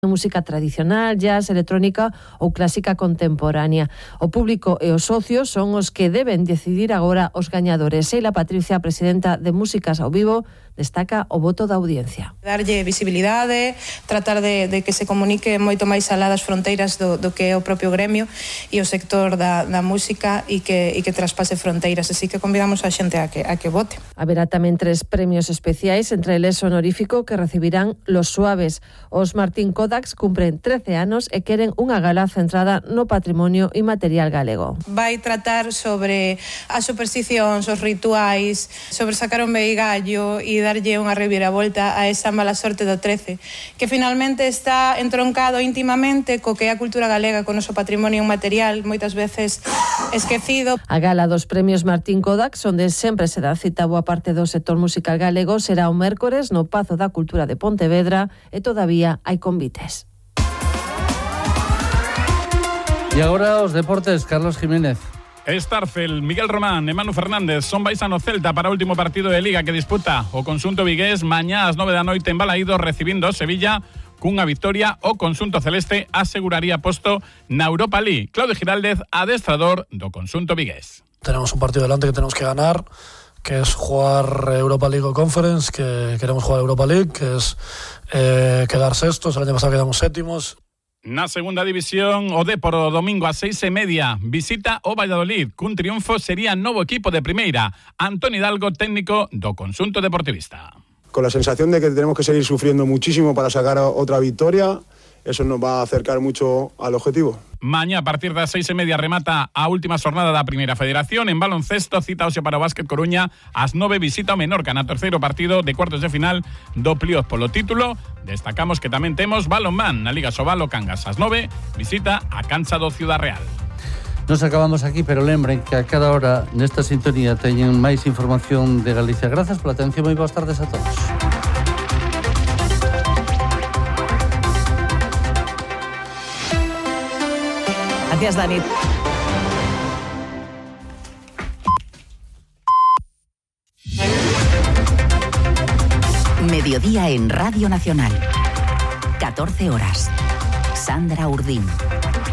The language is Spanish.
música tradicional, jazz, electrónica ou clásica contemporánea. O público e os socios son os que deben decidir agora os gañadores. Sheila Patricia, presidenta de Músicas ao Vivo, destaca o voto da audiencia. Darlle visibilidade, tratar de que se comunique moito máis alá das fronteiras do que é o propio gremio e o sector da música e que traspase fronteiras. Así que convidamos a xente a que vote. Haberá tamén 3 premios especiais, entre eles honorífico que recibirán Los Suaves. Os Martín Kodax cumpren 13 anos e queren unha gala centrada no patrimonio inmaterial galego. Vai tratar sobre as supersticións, os rituais, sobre sacar un veigallo e darlle unha reviravolta a esa mala sorte do 13, que finalmente está entroncado íntimamente co que é a cultura galega, con o noso patrimonio inmaterial, moitas veces esquecido. A gala dos premios Martín Kodax, onde sempre se dá cita boa parte do sector musical galego, será o mércores no Pazo da Cultura de Pontevedra e todavía hai convites. E agora os deportes, Carlos Jiménez. Estarcel, Miguel Román e Manu Fernández son baixan no Celta para o último partido de Liga que disputa o conxunto vigués mañá ás 9 da noite en Balaído, recibindo o Sevilla. Cunha victoria, o conxunto celeste aseguraría posto na Europa League. Claudio Giraldez, adestrador do conxunto vigués. Tenemos un partido delante que tenemos que ganar, que es jugar Europa League o Conference, que queremos jugar Europa League, que es quedar sextos. El año pasado quedamos séptimos. Na segunda división, o Dépor o domingo a 6:30 visita o Valladolid. Cun triunfo sería novo equipo de primeira. Antón Hidalgo, técnico do conxunto deportivista. Con la sensación de que tenemos que seguir sufriendo muchísimo para sacar otra victoria, eso nos va a acercar mucho al objetivo. Mañá, a partir das 6:30, remata a última xornada da Primeira Federación. En baloncesto, cita hoxe para o Básquet Coruña. Ás 9 visita o Menorca na terceiro partido de cuartos de final do playoff polo título. Destacamos que tamén temos balonmán na Liga Sobal o Cangas. Ás 9 visita a cancha do Ciudad Real. Nos acabamos aquí, pero lembren que a cada hora nesta sintonía teñen máis información de Galicia. Grazas pola atención, moi boas tardes a todos. Gracias, Dani. Mediodía en Radio Nacional. 14 horas. Sandra Urdín.